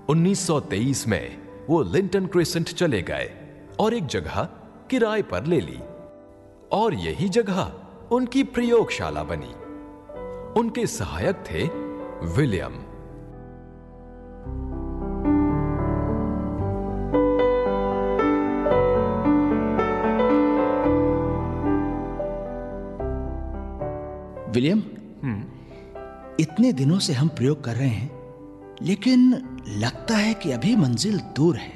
1923 में वो Linton crescent चले गए और एक जगह किराए पर ले ली और यही जगह उनकी प्रयोगशाला बनी। उनके सहायक थे विलियम। विलियम, इतने दिनों से हम प्रयोग कर रहे हैं, लेकिन लगता है कि अभी मंजिल दूर है।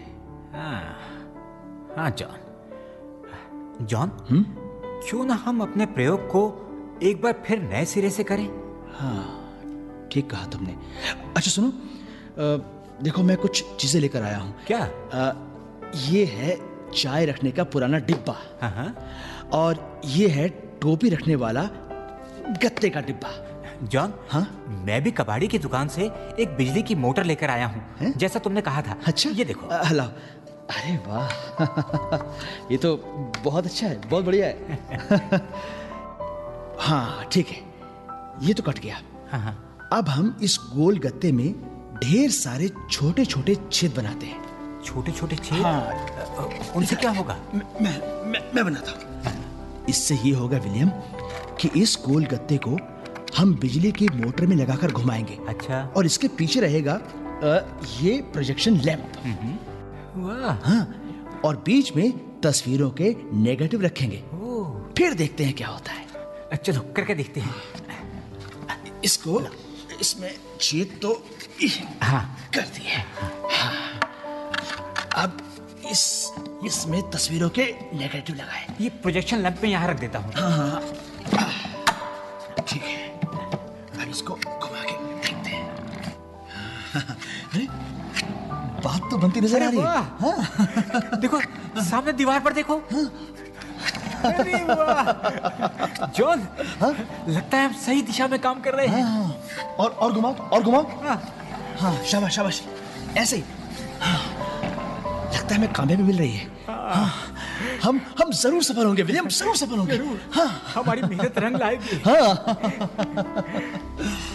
हाँ जॉन, क्यों ना हम अपने प्रयोग को एक बार फिर नए सिरे से करें? हाँ, ठीक कहा तुमने। अच्छा सुनो, देखो मैं कुछ चीजें लेकर आया हूँ। क्या? ये है चाय रखने का पुराना डिब्बा। हाँ। और ये है टोपी रखने वाला गत्ते का डिब्बा। जॉन, हाँ? मैं भी कबाड़ी की दुकान से एक बिजली की मोटर लेकर आया हूँ, जैसा तुमने कहा था। अच्छा, ये देखो। लाओ। अरे वाह ये तो बहुत अच्छा है, बहुत बढ़िया है। हाँ ठीक है, ये तो कट गया। हाँ। अब हम इस गोल गत्ते में ढेर सारे छोटे छोटे छेद बनाते हैं। छोटे छोटे छेद? हाँ। उनसे क्या होगा? मैं बनाता हूँ। इससे ये होगा विलियम कि इस गोल गत्ते को हम बिजली की मोटर में लगाकर घुमाएंगे। अच्छा। और इसके पीछे रहेगा ये प्रोजेक्शन लैंप। वाह। हाँ, और बीच में तस्वीरों के नेगेटिव रखेंगे। फिर देखते हैं क्या होता है। चलो करके देखते हैं। इसको इसमें छेद तो कर दिए। हाँ। अब इसमें तस्वीरों के नेगेटिव लगाए। ये प्रोजेक्शन लैंप में यहाँ रख देता हूँ। हाँ, ठीक है। अब इसको घुमा के देखते हैं। अरे बात तो बनती नजर आ रही है। हाँ। देखो सामने दीवार पर देखो। अरे वाह जॉन, लगता है हम सही दिशा में काम कर रहे हैं। और घुमाओ। हाँ, शाबाश शाबाश, ऐसे ही। लगता है हमें कामयाबी मिल रही है। हम जरूर सफल होंगे विलियम, जरूर सफल होंगे। हमारी मेहनत रंग लाएगी। हाँ।